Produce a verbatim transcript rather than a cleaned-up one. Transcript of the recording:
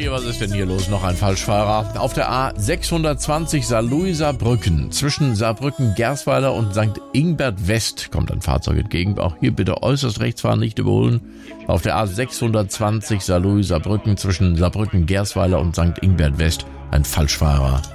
Marie, was ist denn hier los? Noch ein Falschfahrer. Auf der A sechshundertzwanzig Saarlouis-Saarbrücken. Zwischen Saarbrücken-Gersweiler und Sankt Ingbert West kommt ein Fahrzeug entgegen. Auch hier bitte äußerst rechts fahren, nicht überholen. Auf der A sechshundertzwanzig Saarlouis-Saarbrücken zwischen Saarbrücken-Gersweiler und Sankt Ingbert West ein Falschfahrer.